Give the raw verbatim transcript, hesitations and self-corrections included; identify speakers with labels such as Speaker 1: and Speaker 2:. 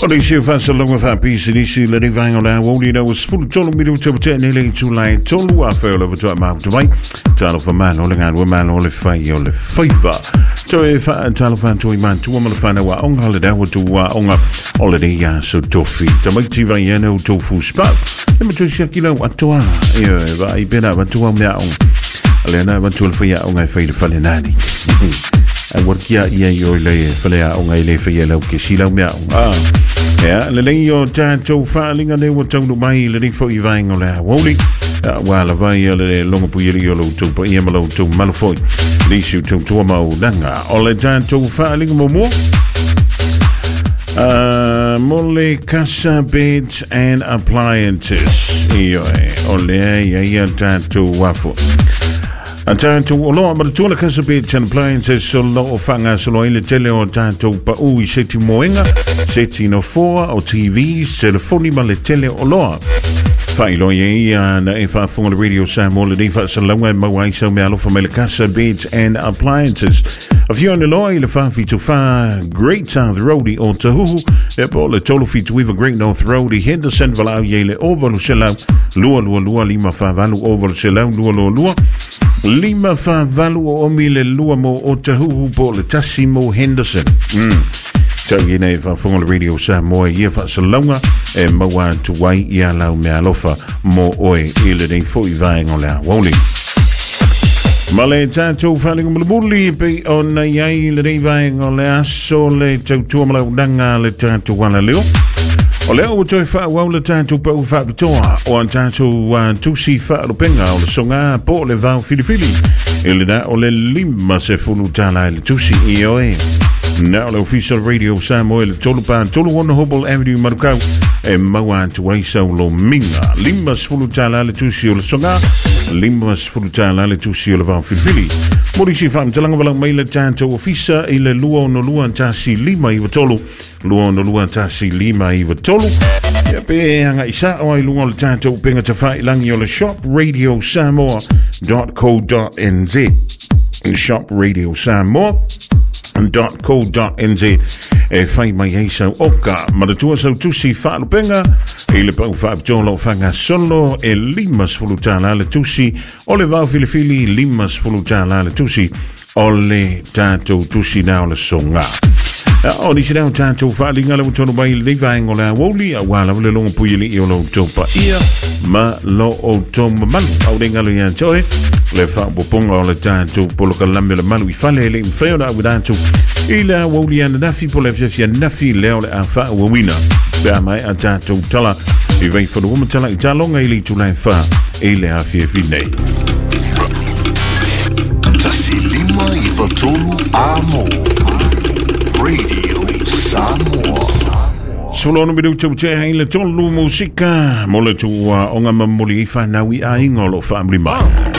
Speaker 1: Well, you fast along with that piece in issue, letting Vang on our wall, you know, was full of total middle to pretend nearly to like total. I fell over to a mouth to right. Title for man, all around woman, all the fight, all the favor. So if I tell fan to a man, to woman, find out what on holiday, what to on a holiday, yeah, so toffee. To make Tiva Yano tofu spot. Let me just check, you know, what to yeah, I've been up to one now. Alena, what to for ya on my fade for the nanny. And what ya, yeah, you're lay for the on a lay for yellow, she love me out. Ah, yeah, letting your dad to filing and they were told to buy letting for you vying on our wally. While a via long yellow to Yamalo to Malfoy, Lishu to Tuamo Danga, all the dad to filing more. Uh, Molly Casa Beds and Appliances. Ole, yeah, dad to waffle. A time to all but two casa beds and appliances so low fanga so in the tele or time to pa ui seti moenga, seti no four or T Vs, telephone ma le tele o loa. Fai lo ye na e fa fonga radio Sam all the fa so long my way so me alo for me casa beds and appliances. If you're on the loy le fa fi to fa Great South Roadie or Tahuhu, e po le tolo fi to a Great North Roadie Henderson valau ye le over selau lua lua lua lima fa valu over selau lua lua lua. Lima fa valu o mile lua mo o Tahuhu po le Tassimo Henderson. Mm. So you know fa fonga radio Sam mo ye fa so longa e mawa to wai ia lau me alofa mo oi ile dei fo I vaing o la woli. Male tato faling mo bulli pe on ia ile dei vaing o la so le tau mo danga le tato wana leo. O leo o toi wha wau le tātou pa u wha pitoa o an tātou uh, tusi wha aropenga o le songa po le vau filifili e le na o le lima se funu tāla le tusi I O E. Na o le official radio Samoe le tolu pa tolu One Hobble Avenue Marukau e maua tu waisa o lo minga lima se funu tāla le tusi o le songa lima se funu tāla le tusi o le vau filifili. Mori si wha mtalanga walang mai le tātou ofisa I le lua o no lua tasi lima I watolu Lua no lua tasi lima I watolu. Ia pe hanga isa o ai lunga le tātou penga te whai langi o le shop radio samoa dot co dot n z. Shop radio samoa dot co dot n z. E whai mai hei sau oka. Maratua sau tusi whaalo penga. E le pau whaapitola o whanga solo e limas fulutala le tusi. O le vau filifili limas fulutala le tusi. O le tātou tusi nao le songa. O ni sinau tātou whaalinga lau tono mai le vaenga o la woli a wala le longa puili I o lo topa ia ma lo o toma malu au renga lo ia toe le whaapoponga o le tātou poloka lambe le malu I whale le mwheo na awu tātou I la woli ana nafi po le fia nafi leo le a wha wawina pea mai a tātou tala I vei whanu umatala I talonga I li tulai wha I le a fia finei
Speaker 2: Tasi lima I watolu amo Radio Samoa.
Speaker 1: Solono bidu tu te hai le tolu musika mo le tu onga mamoli I whanawi a ingolo wha amrima.